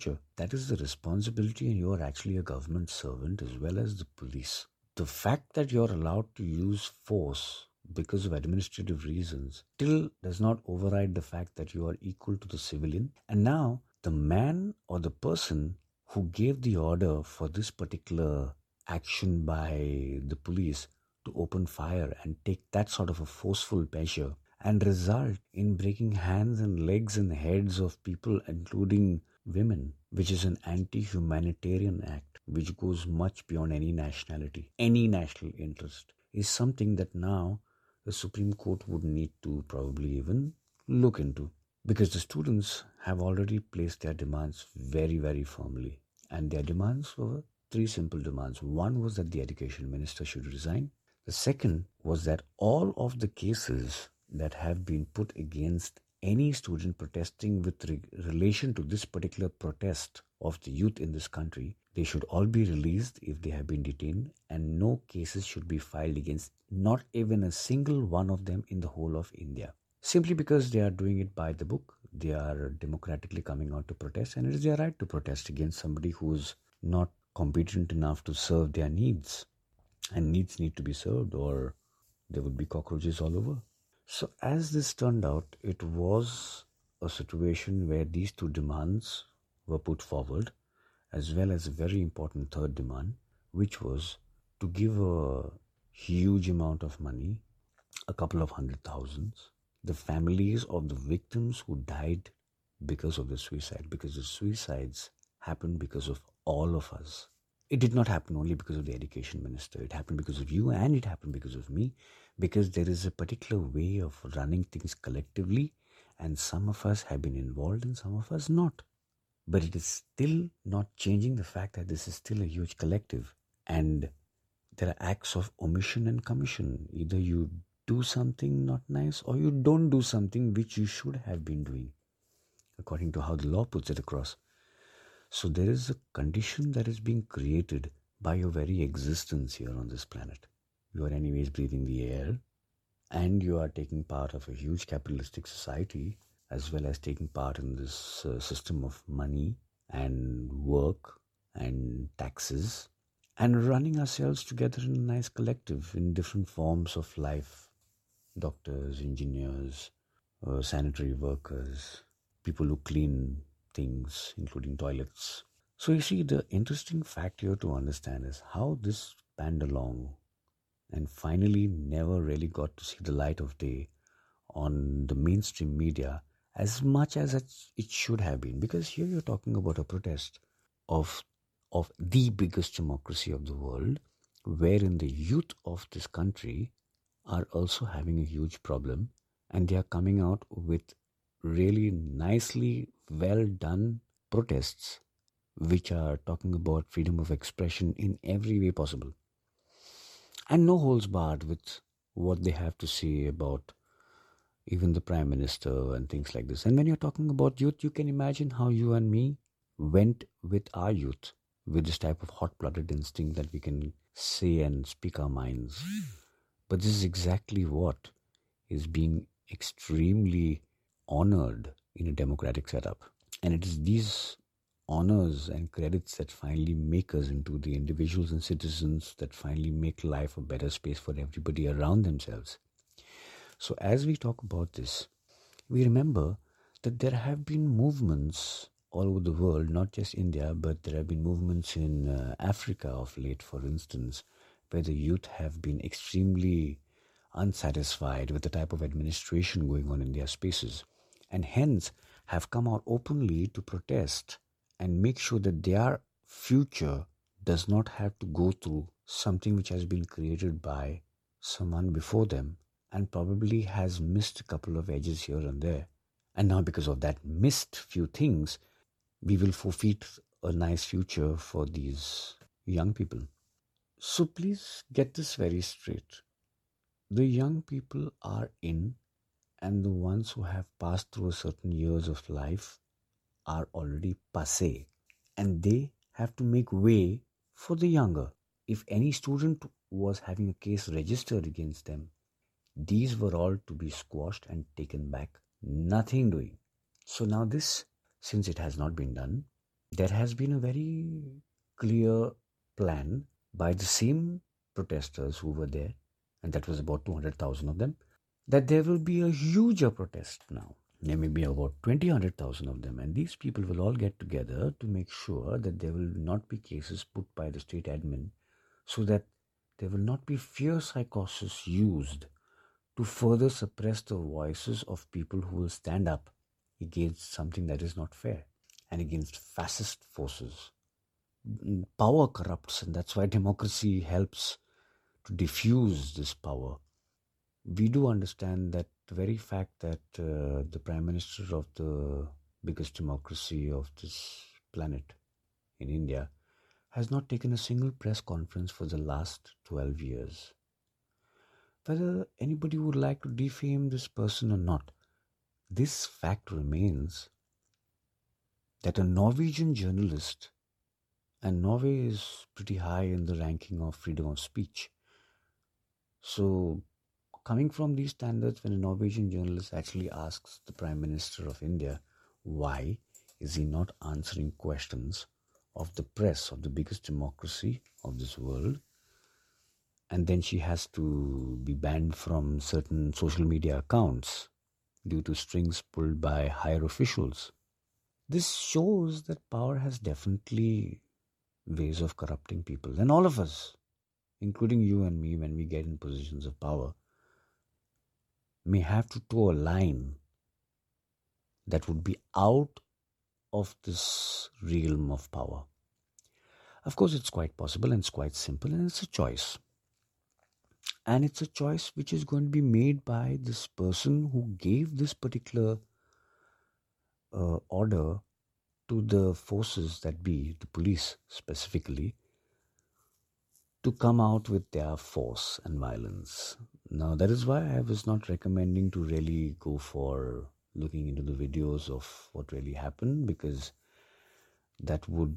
future. That is the responsibility, and you are actually a government servant as well as the police. The fact that you're allowed to use force because of administrative reasons still does not override the fact that you are equal to the civilian. And now, the man or the person who gave the order for this particular action by the police to open fire and take that sort of a forceful measure and result in breaking hands and legs and heads of people, including women, which is an anti-humanitarian act which goes much beyond any nationality, any national interest, is something that now the Supreme Court would need to probably even look into, because the students have already placed their demands very, very firmly. And their demands were three simple demands. One was that the education minister should resign. The second was that all of the cases that have been put against any student protesting with relation to this particular protest of the youth in this country, they should all be released if they have been detained, and no cases should be filed against not even a single one of them in the whole of India. Simply because they are doing it by the book, they are democratically coming out to protest, and it is their right to protest against somebody who is not competent enough to serve their needs. And needs need to be served, or there would be cockroaches all over. So as this turned out, it was a situation where these two demands were put forward, as well as a very important third demand, which was to give a huge amount of money, a couple of 100,000, the families of the victims who died because of the suicide, because the suicides happened because of all of us. It did not happen only because of the education minister. It happened because of you, and it happened because of me, because there is a particular way of running things collectively, and some of us have been involved and some of us not. But it is still not changing the fact that this is still a huge collective, and there are acts of omission and commission. Either you do something not nice, or you don't do something which you should have been doing, according to how the law puts it across. So there is a condition that is being created by your very existence here on this planet. You are anyways breathing the air, and you are taking part of a huge capitalistic society, as well as taking part in this system of money and work and taxes, and running ourselves together in a nice collective in different forms of life. Doctors, engineers, sanitary workers, people who clean things, including toilets. So you see, the interesting fact here to understand is how this panned along and finally never really got to see the light of day on the mainstream media as much as it should have been. Because here you're talking about a protest of the biggest democracy of the world, wherein the youth of this country are also having a huge problem, and they are coming out with really nicely well done protests which are talking about freedom of expression in every way possible, and no holds barred with what they have to say about even the prime minister and things like this. And when you're talking about youth, you can imagine how you and me went with our youth with this type of hot-blooded instinct that we can say and speak our minds. But this is exactly what is being extremely honored in a democratic setup. And it is these honors and credits that finally make us into the individuals and citizens that finally make life a better space for everybody around themselves. So as we talk about this, we remember that there have been movements all over the world, not just India, but there have been movements in Africa of late, for instance, where the youth have been extremely unsatisfied with the type of administration going on in their spaces, and hence have come out openly to protest and make sure that their future does not have to go through something which has been created by someone before them and probably has missed a couple of edges here and there. And now because of that missed few things, we will forfeit a nice future for these young people. So please get this very straight. The young people are in, and the ones who have passed through a certain years of life are already passé, and they have to make way for the younger. If any student was having a case registered against them, these were all to be squashed and taken back, nothing doing. So now this, since it has not been done, There has been a very clear plan by the same protesters who were there, and that was about 200,000 of them, that there will be a huger protest now. There may be about 100,000 of them, and these people will all get together to make sure that there will not be cases put by the state admin, so that there will not be fear psychosis used to further suppress the voices of people who will stand up against something that is not fair and against fascist forces. Power corrupts, and that's why democracy helps to diffuse this power. We do understand that the very fact that the Prime Minister of the biggest democracy of this planet in India has not taken a single press conference for the last 12 years. Whether anybody would like to defame this person or not, this fact remains that a Norwegian journalist, and Norway is pretty high in the ranking of freedom of speech. So, coming from these standards, when a Norwegian journalist actually asks the Prime Minister of India, why is he not answering questions of the press of the biggest democracy of this world, and then she has to be banned from certain social media accounts due to strings pulled by higher officials. This shows that power has definitely ways of corrupting people. And all of us, including you and me, when we get in positions of power, may have to toe a line that would be out of this realm of power. Of course, it's quite possible and it's quite simple, and it's a choice. And it's a choice which is going to be made by this person who gave this particular order to the forces that be, the police specifically, to come out with their force and violence. Now, that is why I was not recommending to really go for looking into the videos of what really happened, because that would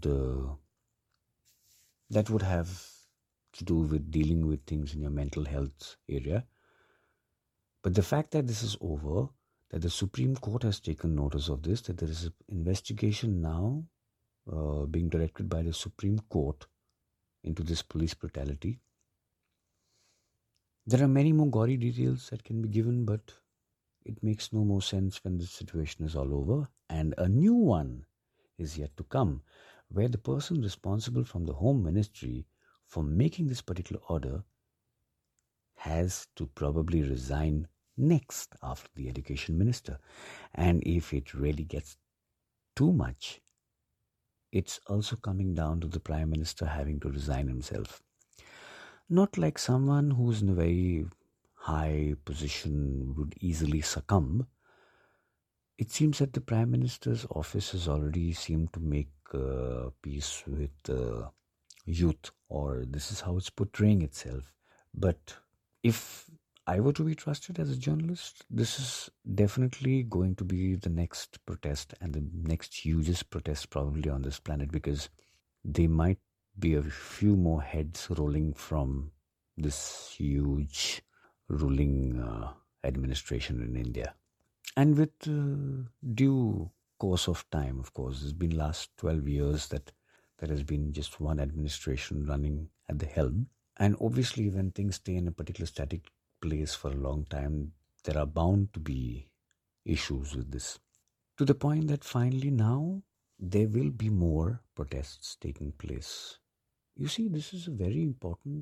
have to do with dealing with things in your mental health area. But the fact that this is over, that the Supreme Court has taken notice of this, that there is an investigation now being directed by the Supreme Court into this police brutality. There are many more gory details that can be given, but it makes no more sense when the situation is all over. And a new one is yet to come, where the person responsible from the Home Ministry for making this particular order has to probably resign next after the Education Minister. And if it really gets too much, it's also coming down to the Prime Minister having to resign himself. Not like someone who's in a very high position would easily succumb. It seems that the Prime Minister's office has already seemed to make peace with youth, or this is how it's portraying itself. But if I were to be trusted as a journalist, this is definitely going to be the next protest, and the next hugest protest probably on this planet, because there might be a few more heads rolling from this huge ruling administration in India. And with due course of time, of course, it's been last 12 years that there has been just one administration running at the helm. And obviously, when things stay in a particular static place for a long time, there are bound to be issues with this. To the point that finally now, there will be more protests taking place. You see, this is a very important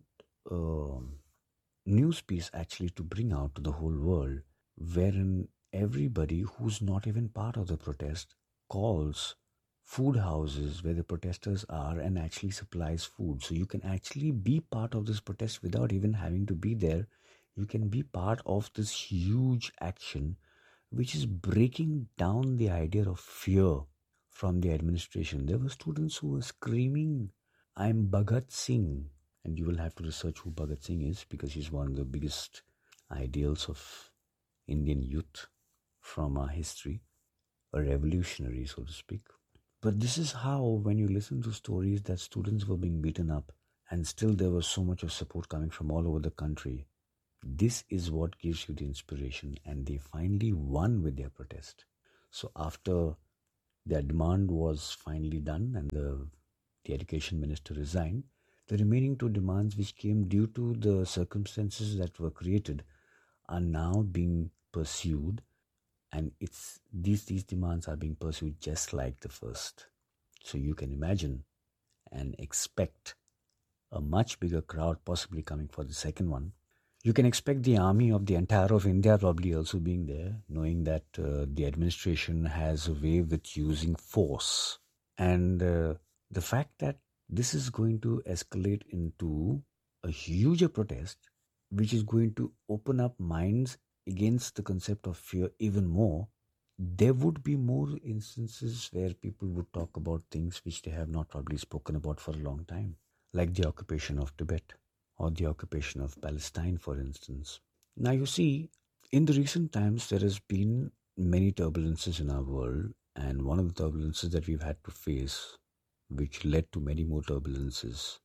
news piece actually to bring out to the whole world, wherein everybody who's not even part of the protest calls food houses where the protesters are and actually supplies food. So you can actually be part of this protest without even having to be there. You can be part of this huge action which is breaking down the idea of fear from the administration. There were students who were screaming, "I'm Bhagat Singh." And you will have to research who Bhagat Singh is, because he's one of the biggest ideals of Indian youth from our history, a revolutionary, so to speak. But this is how, when you listen to stories that students were being beaten up and still there was so much of support coming from all over the country, this is what gives you the inspiration, and they finally won with their protest. So after their demand was finally done and the education minister resigned, the remaining two demands, which came due to the circumstances that were created, are now being pursued, and it's these demands are being pursued just like the first. So you can imagine and expect a much bigger crowd possibly coming for the second one. You can expect the army of the entire of India probably also being there, knowing that the administration has a way with using force. And the fact that this is going to escalate into a huger protest, which is going to open up minds against the concept of fear even more, there would be more instances where people would talk about things which they have not probably spoken about for a long time, like the occupation of Tibet or the occupation of Palestine, for instance. Now, you see, in the recent times, there has been many turbulences in our world, and one of the turbulences that we've had to face, which led to many more turbulences,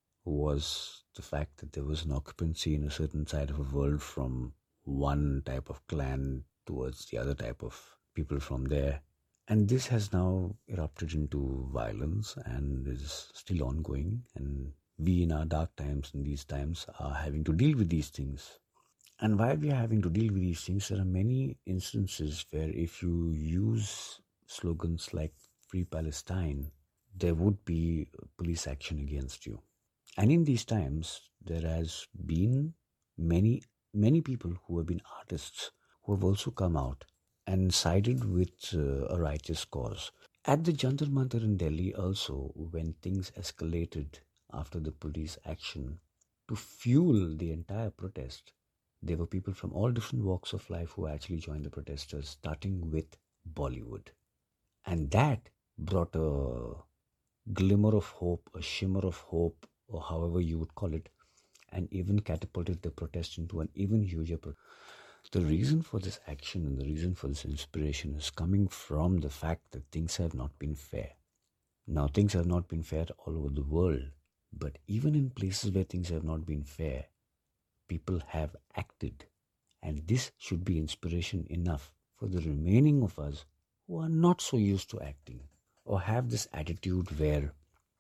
was the fact that there was an occupancy in a certain side of the world from one type of clan towards the other type of people from there. And this has now erupted into violence and is still ongoing. And we in our dark times, in these times, are having to deal with these things. And while we are having to deal with these things, there are many instances where if you use slogans like Free Palestine, there would be police action against you. And in these times, there has been many people who have been artists who have also come out and sided with a righteous cause. At the Jantar Mantar in Delhi also, when things escalated after the police action, to fuel the entire protest, there were people from all different walks of life who actually joined the protesters, starting with Bollywood. And that brought a glimmer of hope, a shimmer of hope, or however you would call it, and even catapulted the protest into an even huger protest. The reason for this action and the reason for this inspiration is coming from the fact that things have not been fair. Now, things have not been fair all over the world, but even in places where things have not been fair, people have acted. And this should be inspiration enough for the remaining of us who are not so used to acting or have this attitude where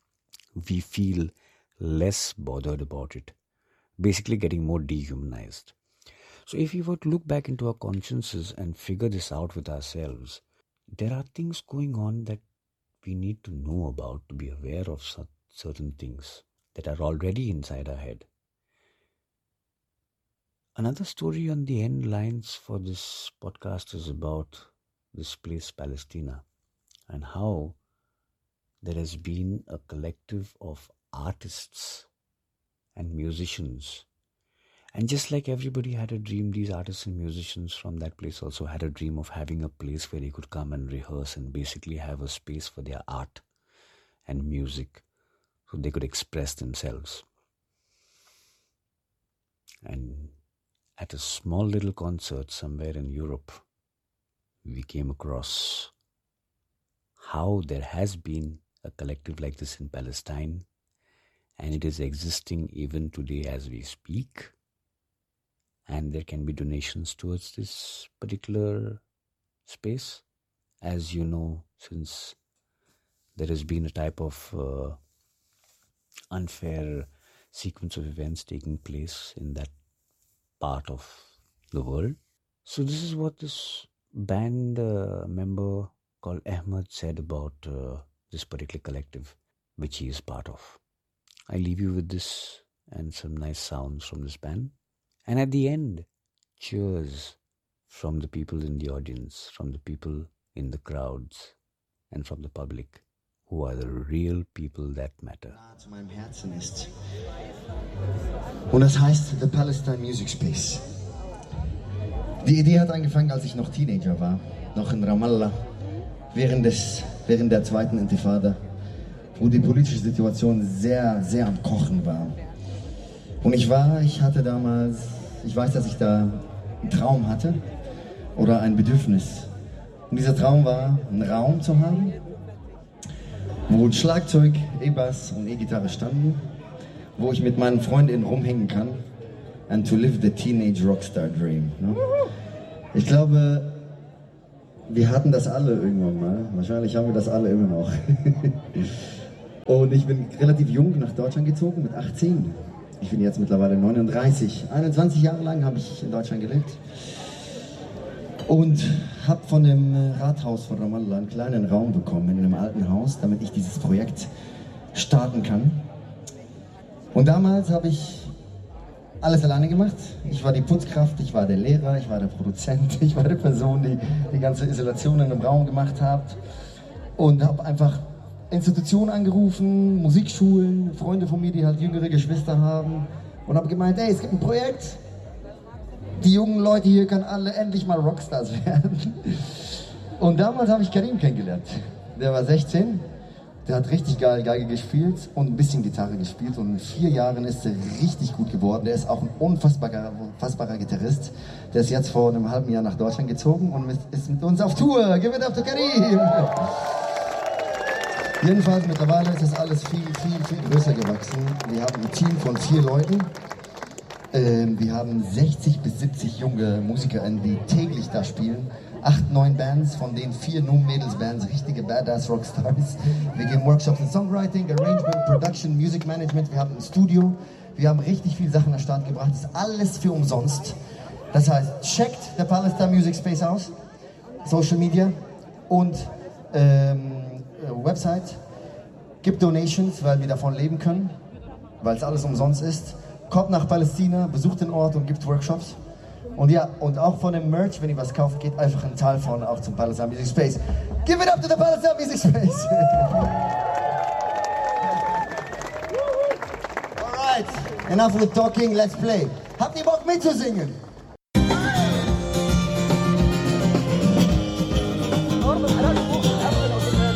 we feel less bothered about it, basically getting more dehumanized. So if we were to look back into our consciences and figure this out with ourselves, there are things going on that we need to know about, to be aware of certain things that are already inside our head. Another story on the end lines for this podcast is about this place, Palestina, and how there has been a collective of artists and musicians. And just like everybody had a dream, these artists and musicians from that place also had a dream of having a place where they could come and rehearse and basically have a space for their art and music so they could express themselves. And at a small little concert somewhere in Europe, we came across how there has been a collective like this in Palestine, and it is existing even today as we speak. And there can be donations towards this particular space. As you know, since there has been a type of unfair sequence of events taking place in that part of the world. So this is what this band member called Ahmed said about this particular collective, which he is part of. I leave you with this and some nice sounds from this band. And at the end, cheers from the people in the audience, from the people in the crowds, and from the public, who are the real people that matter. Zu meinem Herzen ist. Und das heißt The Palestine Music Space. Die Idee hat angefangen, als ich noch Teenager war, noch in Ramallah, während der zweiten Intifada, wo die politische Situation sehr, sehr am Kochen war. Und ich hatte damals, ich weiß, dass ich da einen Traum hatte oder ein Bedürfnis. Und dieser Traum war, einen Raum zu haben, wo ein Schlagzeug, E-Bass und E-Gitarre standen, wo ich mit meinen Freundinnen rumhängen kann, and to live the teenage rockstar dream. Ne? Ich glaube, wir hatten das alle irgendwann mal. Wahrscheinlich haben wir das alle immer noch. Und ich bin relativ jung nach Deutschland gezogen, mit 18. Ich bin jetzt mittlerweile 39. 21 Jahre lang habe ich in Deutschland gelebt. Und habe von dem Rathaus von Ramallah einen kleinen Raum bekommen, in einem alten Haus, damit ich dieses Projekt starten kann. Und damals habe ich alles alleine gemacht. Ich war die Putzkraft, ich war der Lehrer, ich war der Produzent, ich war die Person, die die ganze Isolation in einem Raum gemacht hat. Und habe einfach Institutionen angerufen, Musikschulen, Freunde von mir, die halt jüngere Geschwister haben. Und habe gemeint, hey, es gibt ein Projekt. Die jungen Leute hier können alle endlich mal Rockstars werden. Und damals habe ich Karim kennengelernt. Der war 16, der hat richtig geil Geige gespielt und ein bisschen Gitarre gespielt. Und in 4 Jahren ist er richtig gut geworden. Der ist auch ein unfassbarer Gitarrist. Der ist jetzt vor einem halben Jahr nach Deutschland gezogen und ist mit uns auf Tour. Give it up to Karim! Jedenfalls mittlerweile ist das alles viel größer gewachsen. Wir haben ein Team von 4 Leuten. Wir haben 60 bis 70 junge MusikerInnen, die täglich da spielen. 8, 9 Bands, von denen 4 nur Mädelsbands, richtige Badass Rockstars. Wir geben Workshops in Songwriting, Arrangement, Production, Music Management. Wir haben ein Studio. Wir haben richtig viele Sachen an den Start gebracht. Das ist alles für umsonst. Das heißt, checkt der Palestine Music Space aus, Social Media und Website. Gibt Donations, weil wir davon leben können, weil es alles umsonst ist. Kommt nach Palästina, besucht den Ort und gibt Workshops. Und ja, und auch von dem Merch, wenn ihr was kauft, geht einfach ein Teil von auch zum Palestine Music Space. Give it up to the Palestine Music Space! Alright, enough with talking, let's play. Habt ihr Bock mitzusingen?